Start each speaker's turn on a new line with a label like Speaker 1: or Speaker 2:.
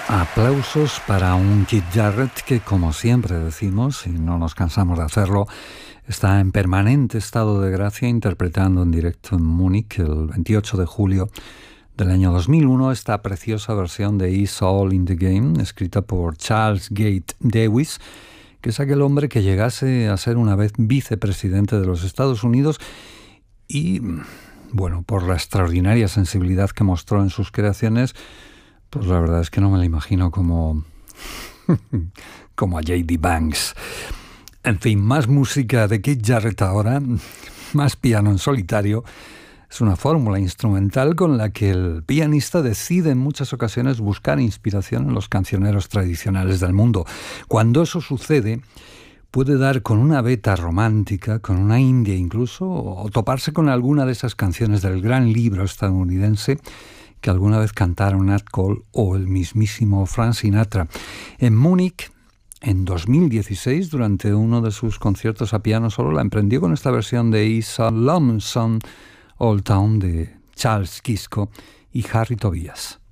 Speaker 1: Aplausos para un Keith Jarrett que, como siempre decimos, y no nos cansamos de hacerlo, está en permanente estado de gracia interpretando en directo en Múnich el 28 de julio del año 2001 esta preciosa versión de It's All in the Game, escrita por Charles Gate Davis, que es aquel hombre que llegase a ser una vez vicepresidente de los Estados Unidos y, bueno, por la extraordinaria sensibilidad que mostró en sus creaciones, pues la verdad es que no me la imagino como a J.D. Banks. En fin, más música de Keith Jarrett ahora, más piano en solitario. Es una fórmula instrumental con la que el pianista decide en muchas ocasiones buscar inspiración en los cancioneros tradicionales del mundo. Cuando eso sucede, puede dar con una veta romántica, con una india incluso, o toparse con alguna de esas canciones del gran libro estadounidense que alguna vez cantaron Nat Cole o el mismísimo Frank Sinatra. En Múnich, en 2016, durante uno de sus conciertos a piano solo, la emprendió con esta versión de It's a Lonesome Old Town de Charles Kisco y Harry Tobias.